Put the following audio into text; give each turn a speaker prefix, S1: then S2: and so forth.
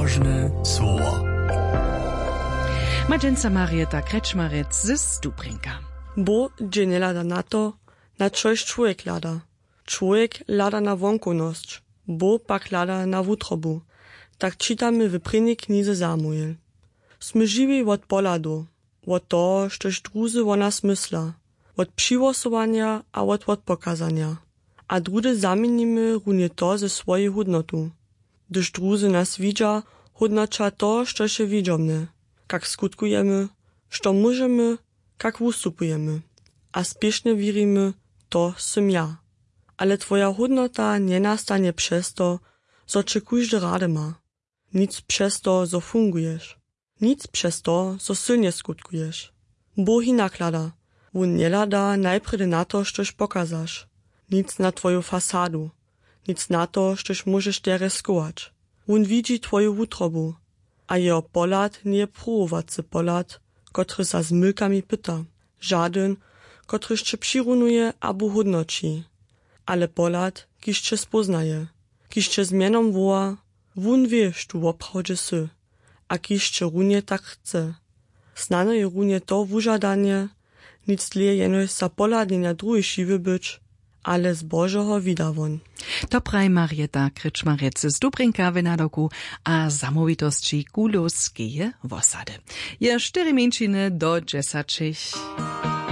S1: Ważne słowa.
S2: Madżenca Marieta Kreczmarec z Stubrinka.
S3: Bo dźe nie lada na to, na coś człowiek lada. Człowiek lada na wonkonosć, bo pak lada na wutrobu. Tak czytamy w prvnej knize Samuel. Sme žiwi od poladu, od toho, štož druzy o nas mysla, od přiwosowania a od pokazania. A drudy zamienimy runie to ze swojej hodnotu. Gdyż druzy nas widza, hodnocza to, što się widzomne, jak skutkujemy, što możemy, jak ustupujemy. A spiesznie wierimy, to sym ja. Ale twoja hodnota nie nastanie przez to, zo cię kujdy rady ma. Nic przez to, zo fungujesz. Nic przez to, zo silnie skutkujesz. Bóg naklada. On nie lada najpredy na to, štož pokazasz. Nic na twoją fasadu. Nic na to, štož możesz te ryskować. On widzi twoją wutrobu. A jeho pohled nie próbowacy pohled, kotry sa z mylkami pyta. Żaden, kotryż cię przyrunuje albo hodnoci. Ale pohled, kiż cię spoznaje. Kiż cię zmianom woła, on wie, što woprawdzie sy. A kiż cię runie tak chce. Znane je runie to wużadanie, nic tlie jenož za pohľadnenia druhej šiwy być, ale z Božoho vidavon.
S2: To praj Marieta Kreczmarec z Stubrinka w nadoku a zamovitosti Kulowskie wosady. Je 4 minčiny do 10.